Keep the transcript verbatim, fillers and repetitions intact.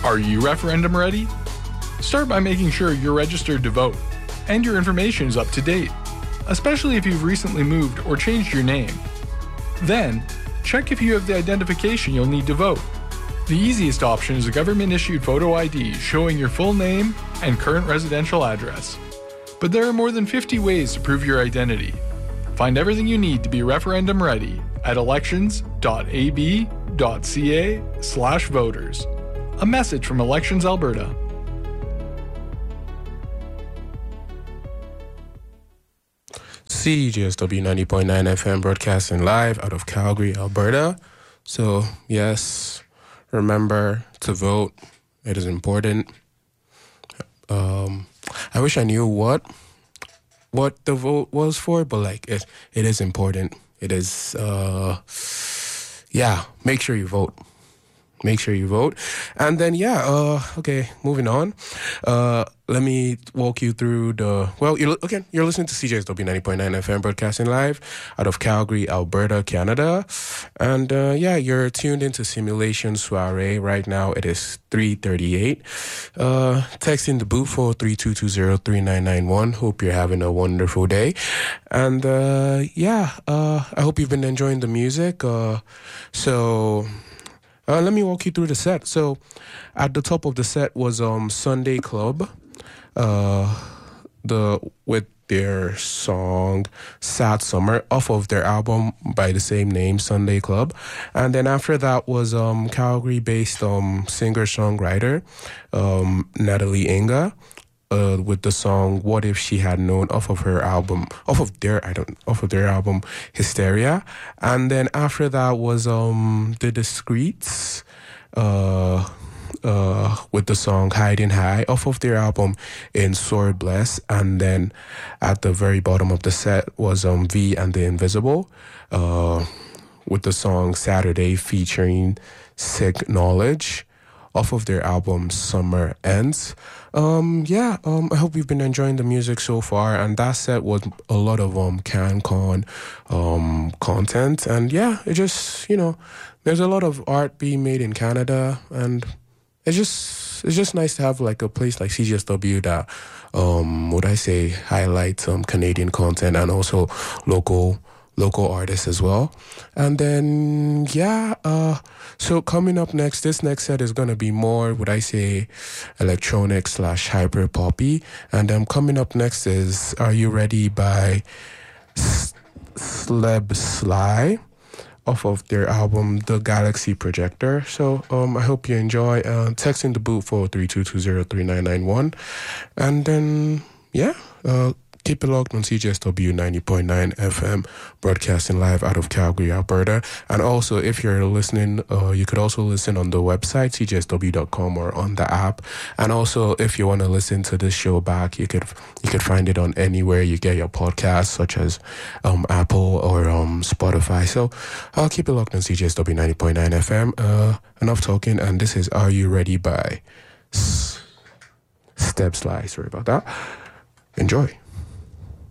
Are you referendum ready? Start by making sure you're registered to vote and your information is up to date, especially if you've recently moved or changed your name. Then, check if you have the identification you'll need to vote. The easiest option is a government-issued photo I D showing your full name and current residential address. But there are more than fifty ways to prove your identity. Find everything you need to be referendum ready at elections.ab.ca slash voters. A message from Elections Alberta. C J S W ninety point nine F M broadcasting live out of Calgary, Alberta. So, yes, remember to vote. It is important. Um, I wish I knew what what the vote was for, but like it, it is important. It is, uh, yeah, make sure you vote. Make sure you vote. And then, yeah, uh, okay, moving on. Uh, let me walk you through the, well, you're, okay, you're listening to C J S W ninety point nine F M broadcasting live out of Calgary, Alberta, Canada. And, uh, yeah, you're tuned into Simulation Soiree. Right now, it is three thirty-eight. Uh, text in the booth for three two two zero three nine nine one. Hope you're having a wonderful day. And, uh, yeah, uh, I hope you've been enjoying the music. Uh, so... Uh, let me walk you through the set. So, at the top of the set was um Sunday Club, uh, the with their song "Sad Summer" off of their album by the same name, Sunday Club, and then after that was um Calgary-based um singer songwriter um Natalie Inga. Uh, with the song "What If She Had Known" off of her album, off of their I don't off of their album Hysteria, and then after that was um The Discreets, uh, uh, with the song "Hiding High" off of their album In Sword Bless, and then at the very bottom of the set was um V and the Invisible, uh, with the song "Saturday" featuring Sick Knowledge off of their album Summer Ends. Um, yeah, um, I hope you've been enjoying the music so far, and that set was a lot of um CanCon um content, and yeah, it just, you know, there's a lot of art being made in Canada, and it's just it's just nice to have like a place like C J S W that um would I say highlights um Canadian content and also local local artists as well. And then, yeah, uh, so coming up next, this next set is going to be more, would I say, electronic slash hyper poppy. And um, coming up next is Are You Ready by S- Sleb Sly off of their album The Galaxy Projector. So um, I hope you enjoy. Uh, text in the booth for three two two zero three nine nine one. And then, yeah, uh, keep it locked on C J S W ninety point nine F M, broadcasting live out of Calgary, Alberta. And also, if you're listening, uh, you could also listen on the website, c j s w dot com, or on the app. And also, if you want to listen to this show back, you could you could find it on anywhere you get your podcasts, such as um, Apple or um, Spotify. So I'll keep it locked on C J S W ninety point nine F M. Uh, enough talking, and this is Are You Ready by S- Step Sly. Sorry about that. Enjoy.